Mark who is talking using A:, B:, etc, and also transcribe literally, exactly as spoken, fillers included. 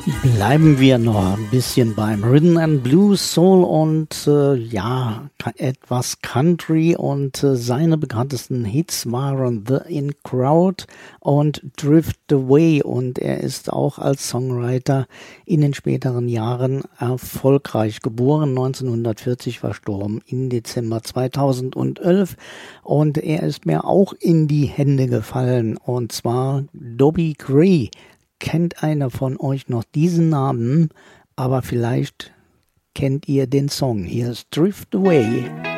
A: Bleiben wir noch ein bisschen beim Rhythm and Blues, Soul und äh, ja, etwas Country und äh, seine bekanntesten Hits waren The In Crowd und Drift Away und er ist auch als Songwriter in den späteren Jahren erfolgreich geboren, neunzehnhundertvierzig verstorben im Dezember zweitausendelf und er ist mir auch in die Hände gefallen und zwar Dobie Gray. Kennt einer von euch noch diesen Namen, aber vielleicht kennt ihr den Song. Hier ist Drift Away.